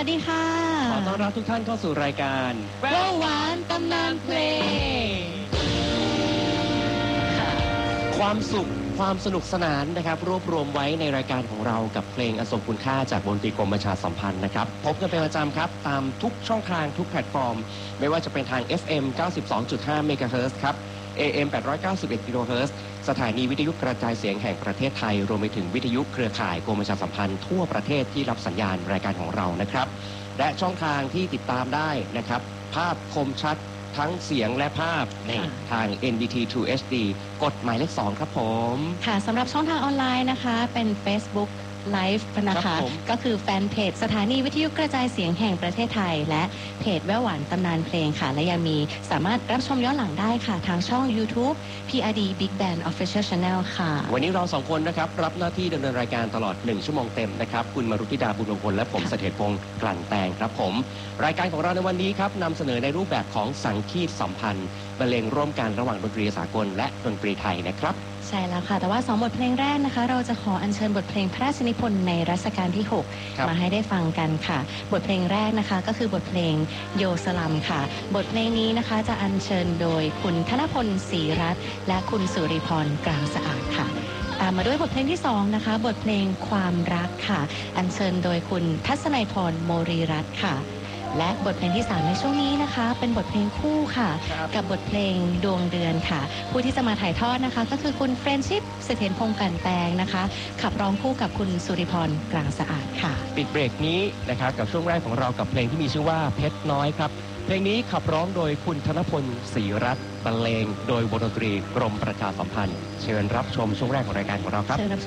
ดีค่ะขอต้อนรับทุกท่านเข้าสู่รายการแววหวานตำนานเพลงความสุขความสนุกสนานนะครับรวบรวมไว้ในรายการของเรากับเพลงอทรงคุณค่าจากวงดนตรีกรมประชาสัมพันธ์นะครับพบกันเป็นประจำครับตามทุกช่องทางทุกแพลตฟอร์มไม่ว่าจะเป็นทาง FM 92.5 เมกะเฮิรตซ์ครับ AM 891 กิโลเฮิรตซ์สถานีวิทยุกระจายเสียงแห่งประเทศไทยรวมไปถึงวิทยุเครือข่ายกรมประชาสัมพันธ์ทั่วประเทศที่รับสัญญาณรายการของเรานะครับและช่องทางที่ติดตามได้นะครับภาพคมชัดทั้งเสียงและภาพในทาง NBT True HD กดหมายเลข 2 ครับผมค่ะสำหรับช่องทางออนไลน์นะคะเป็น Facebook Live นะคะก็คือแฟนเพจสถานีวิทยุกระจายเสียงแห่งประเทศไทยและเพจแววหวานตำนานเพลงค่ะและยังมีสามารถรับชมย้อนหลังได้ค่ะทางช่อง YouTube PRD Big Band Official Channel ค่ะวันนี้เราสองคนนะครับรับหน้าที่ดำเนินรายการตลอด1ชั่วโมงเต็มนะครับคุณมรุธิดาบุญมงคลและผมเสถียรพงศ์กลั่นแตงครับผมรายการของเราในวันนี้ครับนำเสนอในรูปแบบของสังคีตสัมพันธ์บรรเลงร่วมกันระหว่างดนตรีสากลและดนตรีไทยนะครับใช่แล้วค่ะแต่ว่า2บทเพลงแรกนะคะเราจะขออัญเชิญบทเพลงพระราชนิพนธ์ในรัชกาลที่6มาให้ได้ฟังกันค่ะบทเพลงแรกนะคะก็คือบทเพลงโยสลัมค่ะบทเพลงนี้นะคะจะอัญเชิญโดยคุณธนพลศรีรัตน์และคุณสุริพรกลางสะอาดค่ะตามมาด้วยบทเพลงที่2นะคะบทเพลงความรักค่ะอัญเชิญโดยคุณทัศนัยพรโมรีรัตน์ค่ะและบทเพลงที่3ในช่วงนี้นะคะเป็นบทเพลงคู่ค่ะกับบทเพลงดวงเดือนค่ะผู้ที่จะมาถ่ายทอดนะคะก็คือคุณเฟรนชิพเสถียรพงศ์กลั่นแตงนะคะขับร้องคู่กับคุณสุริพรกลางสะอาดค่ะปิดเบรกนี้นะครับกับช่วงแรกของเรากับเพลงที่มีชื่อว่าเพชรน้อยครับเพลงนี้ขับร้องโดยคุณธนพลศรีรัตน์บรรเลงโดยวงดนตรีกรมประชาสัมพันธ์เชิญรับชมช่วงแรกของรายการของเราครับ